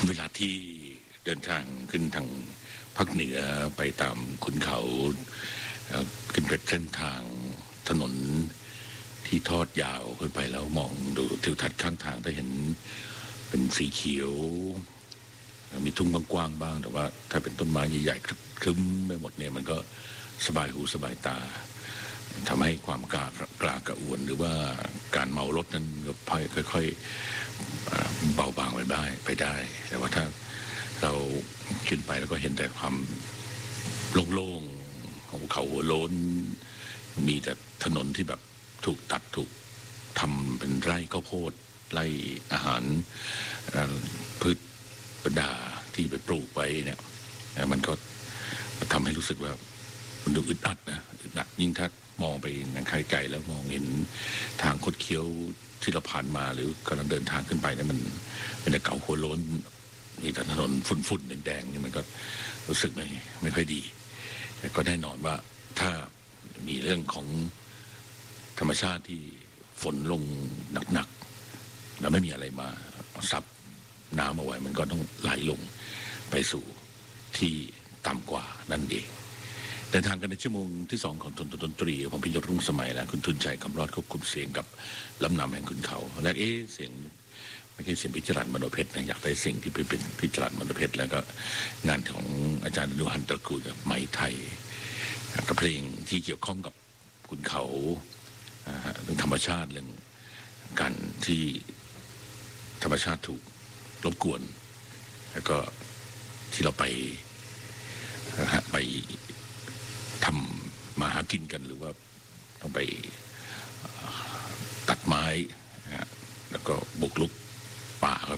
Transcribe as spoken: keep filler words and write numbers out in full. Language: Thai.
เวลาที่เดินทางขึ้นทางภาคเหนือไปตามขุนเขาขึ้นเป็นเส้นทางถนนที่ทอดยาวขึ้นไปแล้วมองดูทิวทัศน์ข้างทางจะเห็นเป็นสีเขียวมีทุ่งกว้างๆบ้างแต่ว่าถ้าเป็นต้นไม้ใหญ่ๆคลึ้มไปหมดเนี่ยมันก็สบายหูสบายตาทำให้ความกล้ากล้ากระอ่วนหรือว่าการเมารถนั้นก็ค่อยๆเบาบางไปได้ไปได้แต่ว่าถ้าเราขึ้นไปแล้วก็เห็นแต่ความโล่งๆของเขาหัวโล้นมีแต่ถนนที่แบบถูกตัดถูกทำเป็นไร่ข้าวโพดไร่อาหารพืชบรรดาที่ไปปลูกไว้เนี่ยมันก็ทำให้รู้สึกว่ามันดูอึดอัดนะอึดอัดยิ่งถ้ามองไปทางไกลๆแล้วมองเห็นทางคดเคี้ยวที่เราผ่านมาหรือกำลังเดินทางขึ้นไปเนี่ยมันเป็นแต่เก่าหัวโล้นมีถนนฝุ่นๆแดงๆนี่มันก็รู้สึกไม่ไม่ค่อยดีแต่ก็แน่นอนว่าถ้ามีเรื่องของธรรมชาติที่ฝนลงหนักๆแล้วไม่มีอะไรมาซับน้ำเอาไว้มันก็ต้องไหลลงไปสู่ที่ต่ำกว่านั่นเองเดินทางกันในชั่วโมงที่สองของดนตรีผมพิยศรุ่งสมัยและคุณทุนชัยคำรอดควบคุมเสียงกับลำนำแห่งขุนเขาและเอ๊ะเสียงไม่ใช่เสียงพิจารณามโนเพชรนะอยากได้เสียงที่เป็นพิจารณามโนเพชรแล้วก็งานของอาจารย์นุหันตระกูลไหมไทยกับเพลงที่เกี่ยวข้องกับขุนเขาเรื่องธรรมชาติเรื่องการที่ธรรมชาติถูกรบกวนแล้วก็ที่เราไปไปทำมาหากินกันหรือว่าต้องไปตัดไม้แล้วก็บุกรุกป่า